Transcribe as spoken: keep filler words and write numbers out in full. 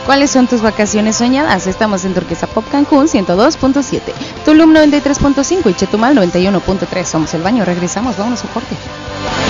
¿Cuáles son tus vacaciones soñadas? Estamos en Turquesa Pop Cancún ciento dos punto siete, Tulum noventa y tres punto cinco y Chetumal noventa y uno punto tres. Somos El Baño, regresamos, vámonos a corte.